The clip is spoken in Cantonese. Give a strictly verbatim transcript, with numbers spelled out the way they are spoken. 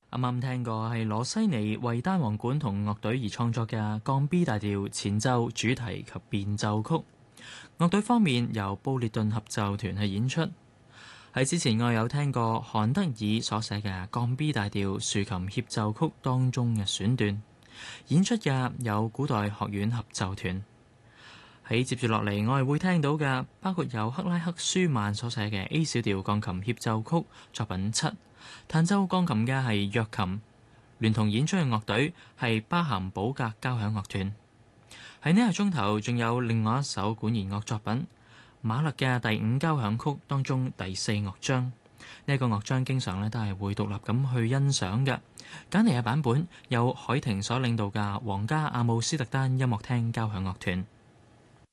啱啱聽過係羅西尼為單簧管同樂隊而創作嘅降 B 大調前奏、主題及變奏曲。樂隊方面由布列頓合奏團去演出。喺之前我有聽過韓德爾所寫嘅降 B 大調豎琴協奏曲當中嘅選段，演出嘅有古代學院合奏團。喺接住落嚟，我係會聽到嘅包括有克拉克舒曼所寫嘅 A 小調鋼琴協奏曲作品七，彈奏鋼琴嘅係約琴，聯同演出嘅樂隊係巴咸堡格交響樂團。喺呢個鐘頭仲有另外一首管弦樂作品，馬勒嘅第五交響曲當中第四樂章。呢、這、一個樂章經常咧都係會獨立咁去欣賞嘅。簡尼嘅版本由海廷所領導嘅皇家阿姆斯特丹音樂廳交響樂團。